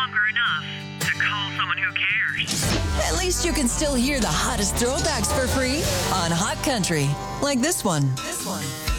longer enough to call someone who cares. At least you can still hear the hottest throwbacks for free on Hot Country, like this one.